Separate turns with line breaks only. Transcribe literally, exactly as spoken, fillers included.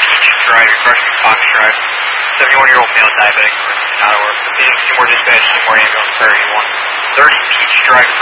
Peach Drive, Freshman Fox Drive. seventy-one-year-old male diabetic, out of work. Proceeding Seymour dispatch, Seymour ambulance, priority one. thirty Peach Drive,